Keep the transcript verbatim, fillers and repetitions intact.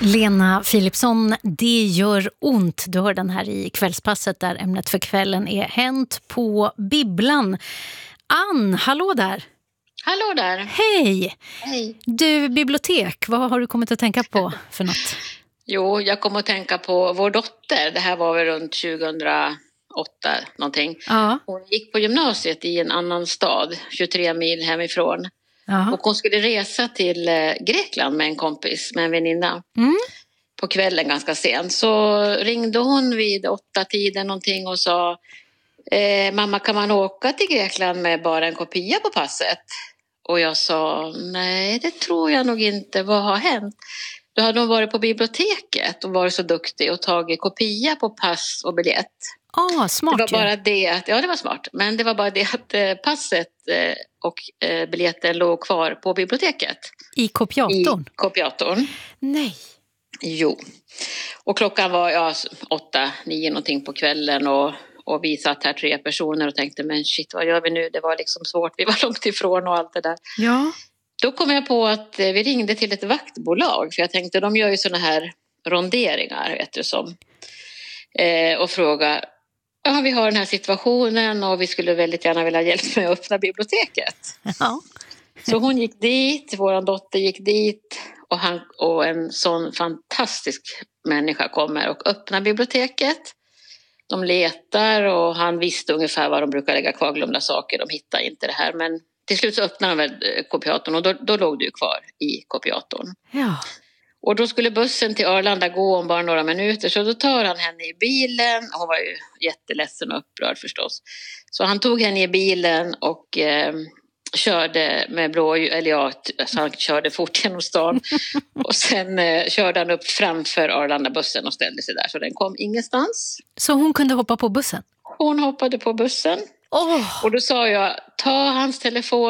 Lena Philipsson, det gör ont. Du hör den här i kvällspasset där ämnet för kvällen är Hänt på bibblan. Ann, hallå där! Hallå där! Hej! Hej! Du, bibliotek, vad har du kommit att tänka på för något? Jo, jag kom att tänka på vår dotter. Det här var väl runt tjugohundraåtta någonting. Ja. Hon gick på gymnasiet i en annan stad, tjugotre mil hemifrån. Ja. Och hon skulle resa till Grekland med en kompis, med en väninna. Mm. På kvällen ganska sent. Så ringde hon vid åtta tiden någonting och sa eh, mamma, kan man åka till Grekland med bara en kopia på passet? Och jag sa nej, det tror jag nog inte. Vad har hänt? Då hade hon varit på biblioteket och varit så duktig och tagit kopia på pass och biljett. Ah, smart. Det var bara det att, ja det var smart, men det var bara det att eh, passet eh, och eh, biljetten låg kvar på biblioteket. I kopiatorn? I kopiatorn. Nej. Jo. Och klockan var ja, åtta, nio någonting på kvällen och, och vi satt här tre personer och tänkte men shit, vad gör vi nu? Det var liksom svårt, vi var långt ifrån och allt det där. Ja. Då kom jag på att vi ringde till ett vaktbolag. För jag tänkte, de gör ju såna här ronderingar, vet du som. Eh, och fråga, ja vi har den här situationen och vi skulle väldigt gärna vilja hjälpa med att öppna biblioteket. Ja. Så hon gick dit, våran dotter gick dit. Och, han, och en sån fantastisk människa kommer och öppnar biblioteket. De letar och han visste ungefär var de brukar lägga kvar glömda saker. De hittar inte det här, men till slut så öppnade de väl kopiatorn och då, då låg du kvar i kopiatorn. Ja. Och då skulle bussen till Arlanda gå om bara några minuter, så då tar han henne i bilen. Hon var ju jätteledsen och upprörd förstås. Så han tog henne i bilen och eh, körde med blå, eller ja, alltså han körde fort genom stan. Och sen eh, körde han upp framför Arlanda-bussen och ställde sig där, så den kom ingenstans. Så hon kunde hoppa på bussen? Hon hoppade på bussen. Oh. Och då sa jag, ta hans telefon.